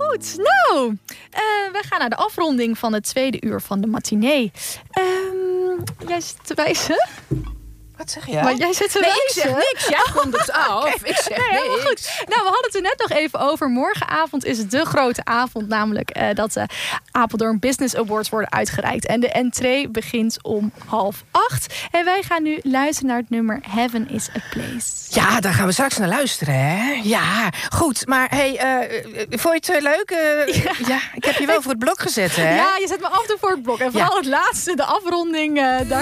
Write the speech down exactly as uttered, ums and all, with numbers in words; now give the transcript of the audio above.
Goed, nou, uh, we gaan naar de afronding van het tweede uur van de matinee. Um, jij zit te wijzen? Wat zeg je? Maar jij zit te nee, wijzen. ik zeg niks. Jij komt het af. Okay. Ik zeg nee, niks. Goed. Nou, we hadden het er net nog even over. Morgenavond is het de grote avond. Namelijk uh, dat de Apeldoorn Business Awards worden uitgereikt. En de entree begint om half acht. En wij gaan nu luisteren naar het nummer Heaven is a Place. Ja, daar gaan we straks naar luisteren, hè? Ja, goed. Maar hey, uh, vond je het leuk? Uh, ja. ja, ik heb je wel voor het blok gezet, hè? Ja, je zet me af en toe voor het blok. En vooral ja. het laatste, de afronding, uh, daar